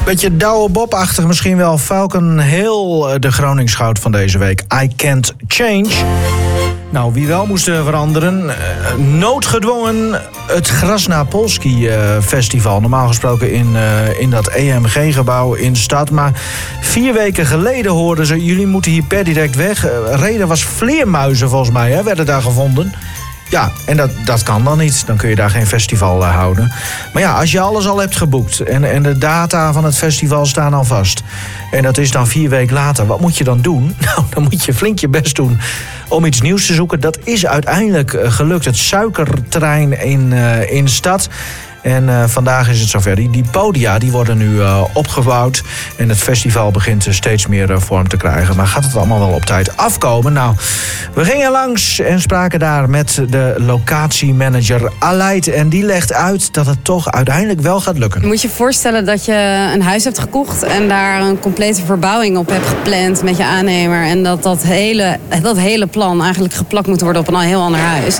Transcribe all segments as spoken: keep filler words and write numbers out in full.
Beetje Douwe Bob-achtig misschien wel. Falcon Hill, de Groningsgoud van deze week. I Can't Change. Nou, wie wel moest veranderen, uh, noodgedwongen het Krasna Polski uh, festival. Normaal gesproken in, uh, in dat E M G-gebouw in de stad. Maar vier weken geleden hoorden ze, jullie moeten hier per direct weg. Uh, reden was vleermuizen volgens mij, hè, werden daar gevonden. Ja, en dat, dat kan dan niet. Dan kun je daar geen festival uh, houden. Maar ja, als je alles al hebt geboekt en, en de data van het festival staan al vast, en dat is dan vier weken later, wat moet je dan doen? Nou, dan moet je flink je best doen om iets nieuws te zoeken. Dat is uiteindelijk uh, gelukt. Het suikerterrein in, uh, in de stad. En uh, vandaag is het zover. Die, die podia die worden nu uh, opgebouwd. En het festival begint uh, steeds meer uh, vorm te krijgen. Maar gaat het allemaal wel op tijd afkomen? Nou, we gingen langs en spraken daar met de locatiemanager Aleid. En die legt uit dat het toch uiteindelijk wel gaat lukken. Je moet je voorstellen dat je een huis hebt gekocht en daar een complete verbouwing op hebt gepland met je aannemer. En dat dat hele, dat hele plan eigenlijk geplakt moet worden op een heel ander huis.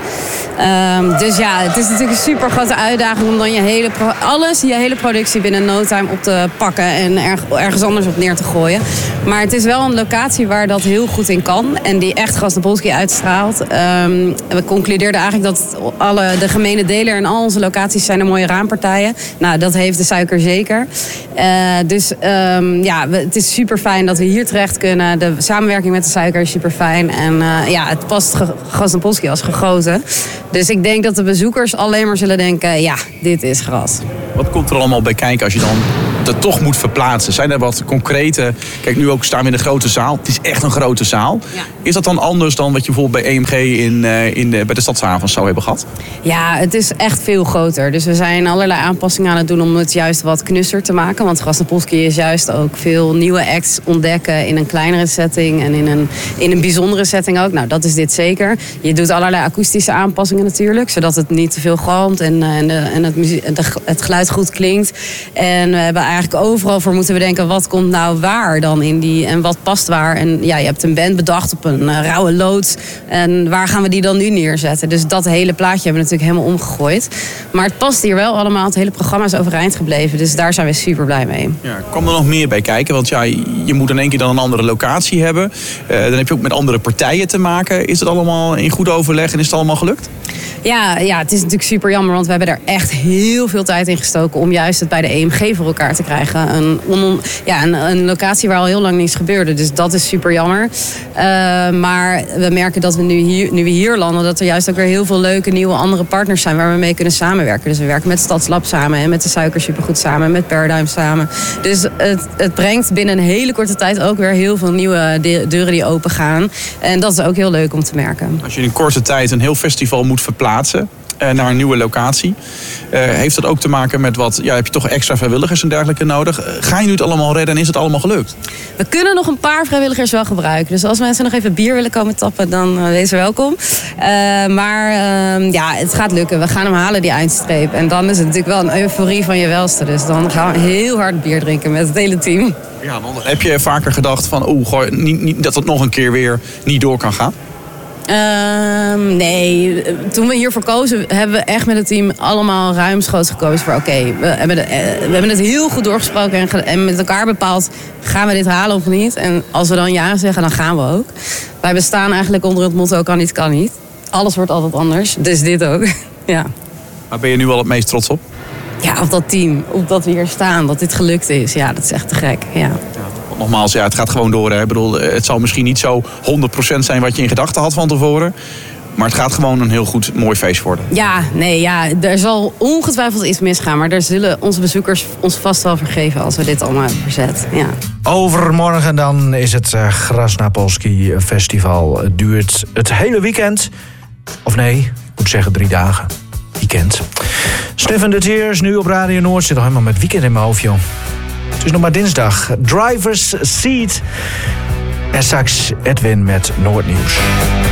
Um, dus ja, het is natuurlijk een super grote uitdaging om dan je hele pro- alles, je hele productie binnen no time op te pakken en erg, ergens anders op neer te gooien. Maar het is wel een locatie waar dat heel goed in kan en die echt Krasna Polski uitstraalt. Um, we concludeerden eigenlijk dat alle, de gemene deler in al onze locaties zijn er mooie raampartijen. Nou, dat heeft de suiker zeker. Uh, dus um, ja, we, het is super fijn dat we hier terecht kunnen. De samenwerking met de suiker is super fijn. En uh, ja, het past ge- Krasna Polski als gegoten. Dus ik denk dat de bezoekers alleen maar zullen denken, ja, dit is gras. Wat komt er allemaal bij kijken als je dan dat toch moet verplaatsen? Zijn er wat concrete... Kijk, nu ook staan we in de grote zaal. Het is echt een grote zaal. Ja. Is dat dan anders dan wat je bijvoorbeeld bij E M G in, uh, in de, bij de Stadshavens zou hebben gehad? Ja, het is echt veel groter. Dus we zijn allerlei aanpassingen aan het doen om het juist wat knusser te maken. Want Krasna Polski is juist ook veel nieuwe acts ontdekken in een kleinere setting en in een, in een bijzondere setting ook. Nou, dat is dit zeker. Je doet allerlei akoestische aanpassingen natuurlijk, zodat het niet te veel galmt en, en, de, en het, muzie- de, het geluid goed klinkt. En we hebben eigenlijk overal voor moeten bedenken, wat komt nou waar dan in die en wat past waar. En ja, je hebt een band bedacht op een uh, rauwe loods. En waar gaan we die dan nu neerzetten? Dus dat hele plaatje hebben we natuurlijk helemaal omgegooid. Maar het past hier wel allemaal. Het hele programma is overeind gebleven. Dus daar zijn we super blij mee. Ja, kwam er nog meer bij kijken? Want ja, je moet in één keer dan een andere locatie hebben. Uh, dan heb je ook met andere partijen te maken. Is het allemaal in goed overleg en is het allemaal gelukt? Ja, ja, het is natuurlijk super jammer, want we hebben er echt heel veel tijd in gestoken om juist het bij de E M G voor elkaar te krijgen. Een, on, ja, een, een locatie waar al heel lang niets gebeurde, dus dat is super jammer. Uh, maar we merken dat we nu, hier, nu we hier landen, dat er juist ook weer heel veel leuke nieuwe andere partners zijn waar we mee kunnen samenwerken. Dus we werken met Stadslab samen en met de Suiker supergoed samen, met Paradigm samen. Dus het, het brengt binnen een hele korte tijd ook weer heel veel nieuwe de, deuren die open gaan. En dat is ook heel leuk om te merken. Als je in korte tijd een heel festival moet verplaatsen naar een nieuwe locatie, Uh, heeft dat ook te maken met wat, ja, heb je toch extra vrijwilligers en dergelijke nodig? Uh, ga je nu het allemaal redden en is het allemaal gelukt? We kunnen nog een paar vrijwilligers wel gebruiken. Dus als mensen nog even bier willen komen tappen, dan uh, wees er welkom. Uh, maar uh, ja, het gaat lukken. We gaan hem halen, die eindstreep. En dan is het natuurlijk wel een euforie van je welste. Dus dan gaan we heel hard bier drinken met het hele team. Ja, dan heb je vaker gedacht van, oh, gooi, niet, niet, dat het nog een keer weer niet door kan gaan? Uh, nee, toen we hiervoor kozen, hebben we echt met het team allemaal ruimschoots gekozen voor oké, okay, we, hebben we hebben het heel goed doorgesproken en, ge- en met elkaar bepaald, gaan we dit halen of niet? En als we dan ja zeggen, dan gaan we ook. Wij bestaan eigenlijk onder het motto kan niet, kan niet. Alles wordt altijd anders, dus dit ook. Ja. Maar ben je nu al het meest trots op? Ja, op dat team, op dat we hier staan, dat dit gelukt is. Ja, dat is echt te gek, ja. Ja. Nogmaals, ja, het gaat gewoon door. Hè. Ik bedoel, het zal misschien niet zo honderd procent zijn wat je in gedachten had van tevoren. Maar het gaat gewoon een heel goed, mooi feest worden. Ja, nee, ja, er zal ongetwijfeld iets misgaan. Maar daar zullen onze bezoekers ons vast wel vergeven als we dit allemaal hebben verzet. Ja. Overmorgen dan is het uh, Krasna Polski Festival. Het duurt het hele weekend. Of nee, ik moet zeggen drie dagen. Weekend. Stefan de Teers, nu op Radio Noord. Zit nog helemaal met weekend in mijn hoofd, joh. Het is nog maar dinsdag. Driver's Seat. En straks Edwin met Noordnieuws.